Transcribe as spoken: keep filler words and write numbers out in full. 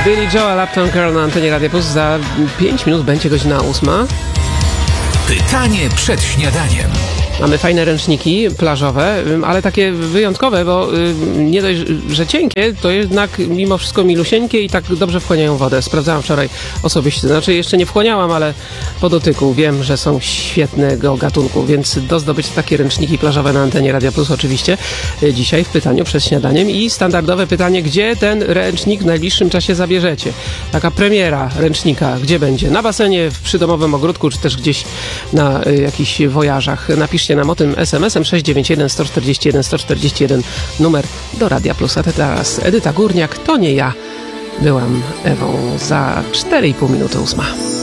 Billy Joel, Uptown Girl na antenie Radia Plus. Za pięć minut będzie godzina ósma. Pytanie przed śniadaniem. Mamy fajne ręczniki plażowe, ale takie wyjątkowe, bo nie dość, że cienkie, to jednak mimo wszystko milusieńkie i tak dobrze wchłaniają wodę. Sprawdzałam wczoraj osobiście, znaczy jeszcze nie wchłaniałam, ale po dotyku wiem, że są świetnego gatunku, więc do zdobycia takie ręczniki plażowe na antenie Radia Plus oczywiście dzisiaj w pytaniu przed śniadaniem. I standardowe pytanie, gdzie ten ręcznik w najbliższym czasie zabierzecie? Taka premiera ręcznika, gdzie będzie? Na basenie, w przydomowym ogródku, czy też gdzieś na y, jakichś wojażach. Napiszcie nam o tym es em esem sześć dziewięć jeden, sto czterdzieści jeden, sto czterdzieści jeden, numer do Radia Plus. A teraz Edyta Górniak, to nie ja byłam Ewą, za cztery i pół minuty ósma.